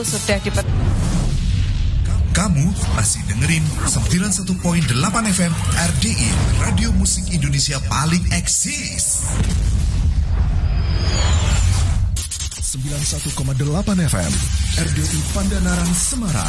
sudah Kamu masih dengerin 91.8 FM RDI, Radio Musik Indonesia paling eksis. 91,8 FM RDI Pandanaran Semarang.